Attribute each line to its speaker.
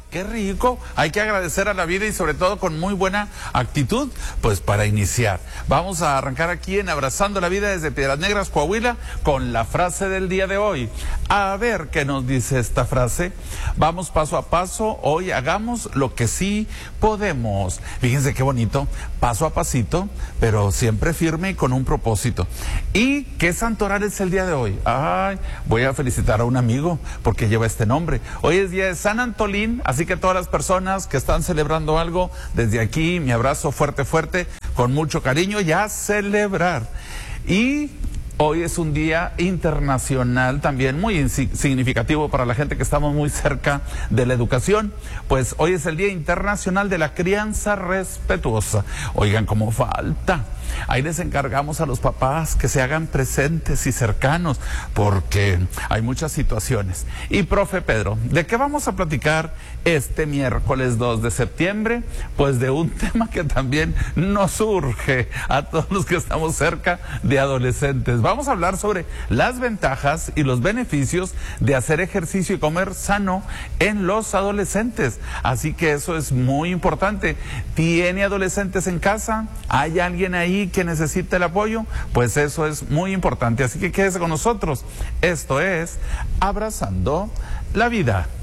Speaker 1: Qué rico, hay que agradecer a la vida y sobre todo con muy buena actitud, pues para iniciar. Vamos a arrancar aquí en Abrazando la Vida desde Piedras Negras, Coahuila, con la frase del día de hoy. A ver qué nos dice esta frase. Vamos paso a paso, hoy hagamos lo que sí podemos. Fíjense qué bonito, paso a pasito, pero siempre firme y con un propósito. ¿Y qué santoral es el día de hoy? Ay, voy a felicitar a un amigo porque lleva este nombre. Hoy es día de San Antolín, así que todas las personas que están celebrando algo, desde aquí mi abrazo fuerte, fuerte, con mucho cariño y a celebrar. Y hoy es un día internacional también muy significativo para la gente que estamos muy cerca de la educación, pues hoy es el Día Internacional de la Crianza Respetuosa. Oigan, cómo falta. Ahí les encargamos a los papás que se hagan presentes y cercanos, porque hay muchas situaciones. Y profe Pedro, ¿de qué vamos a platicar este miércoles 2 de septiembre? Pues de un tema que también nos surge a todos los que estamos cerca de adolescentes. Vamos a hablar sobre las ventajas y los beneficios de hacer ejercicio y comer sano en los adolescentes. Así que eso es muy importante. ¿Tiene adolescentes en casa? ¿Hay alguien ahí que necesita el apoyo? Pues eso es muy importante. Así que quédese con nosotros. Esto es Abrazando la Vida.